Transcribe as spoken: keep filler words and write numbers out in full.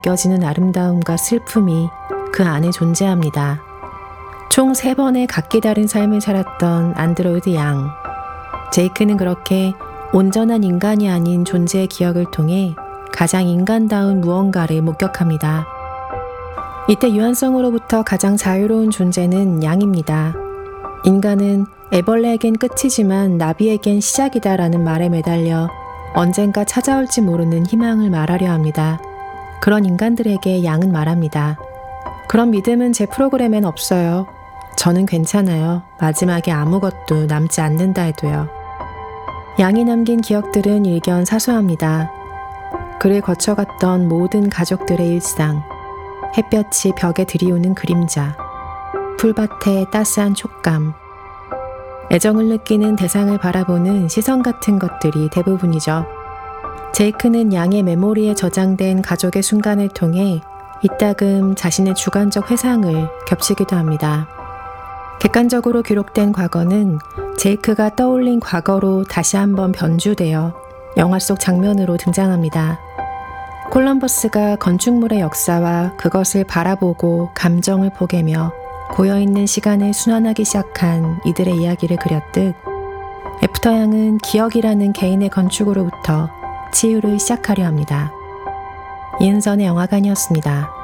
느껴지는 아름다움과 슬픔이 그 안에 존재합니다. 총 세 번의 각기 다른 삶을 살았던 안드로이드 양. 제이크는 그렇게 온전한 인간이 아닌 존재의 기억을 통해 가장 인간다운 무언가를 목격합니다. 이때 유한성으로부터 가장 자유로운 존재는 양입니다. 인간은 애벌레에겐 끝이지만 나비에겐 시작이다라는 말에 매달려 언젠가 찾아올지 모르는 희망을 말하려 합니다. 그런 인간들에게 양은 말합니다. 그런 믿음은 제 프로그램엔 없어요. 저는 괜찮아요. 마지막에 아무것도 남지 않는다 해도요. 양이 남긴 기억들은 일견 사소합니다. 그를 거쳐갔던 모든 가족들의 일상, 햇볕이 벽에 들이오는 그림자, 풀밭의 따스한 촉감, 애정을 느끼는 대상을 바라보는 시선 같은 것들이 대부분이죠. 제이크는 양의 메모리에 저장된 가족의 순간을 통해 이따금 자신의 주관적 회상을 겹치기도 합니다. 객관적으로 기록된 과거는 제이크가 떠올린 과거로 다시 한번 변주되어 영화 속 장면으로 등장합니다. 콜럼버스가 건축물의 역사와 그것을 바라보고 감정을 포개며 고여있는 시간을 순환하기 시작한 이들의 이야기를 그렸듯 애프터 양은 기억이라는 개인의 건축으로부터 치유를 시작하려 합니다. 이은선의 영화관이었습니다.